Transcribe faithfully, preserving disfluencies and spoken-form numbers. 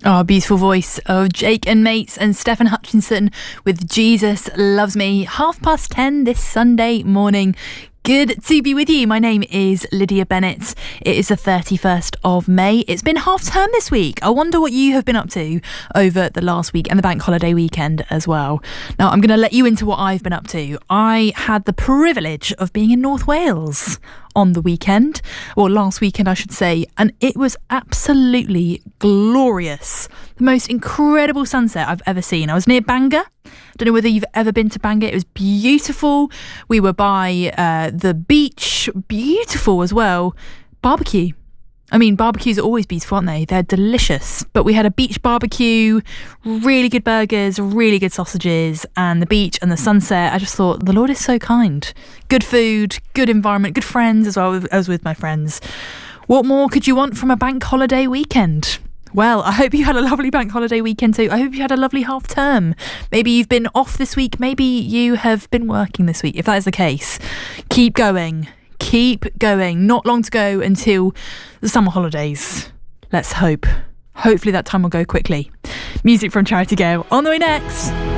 Our beautiful voice of Jake and Mates and Stephen Hutchinson with Jesus Loves Me. Half past ten this Sunday morning. Good to be with you. My name is Lydia Bennett. It is the thirty-first of May. It's been half term this week. I wonder what you have been up to over the last week and the bank holiday weekend as well. Now, I'm going to let you into what I've been up to. I had the privilege of being in North Wales on the weekend, or last weekend I should say, and it was absolutely glorious. The most incredible sunset I've ever seen. I was near Bangor. Don't know whether you've ever been to Bangor. It was beautiful. We were by uh, the beach, beautiful as well. Barbecue. I mean, barbecues are always beautiful, aren't they? They're delicious. But we had a beach barbecue, really good burgers, really good sausages, and the beach and the sunset. I just thought, the Lord is so kind. Good food, good environment, good friends as well. I was with my friends. What more could you want from a bank holiday weekend? Well, I hope you had a lovely bank holiday weekend too. I hope you had a lovely half term. Maybe you've been off this week. Maybe you have been working this week. If that is the case, keep going. Keep going. Not long to go until the summer holidays. Let's hope. Hopefully that time will go quickly. Music from Charity Gale on the way next.